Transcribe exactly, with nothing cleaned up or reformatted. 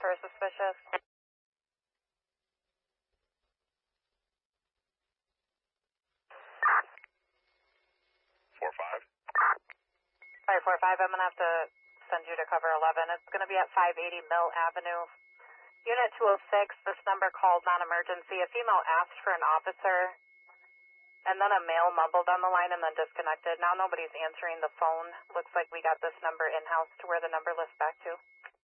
for a suspicious. Four five. Sorry, four five. I'm gonna have to send you to cover eleven. It's gonna be at five eighty Mill Avenue. Unit two oh six, this number called non-emergency. A female asked for an officer, and then a male mumbled on the line and then disconnected. Now nobody's answering the phone. Looks like we got this number in-house to where the number lists back to.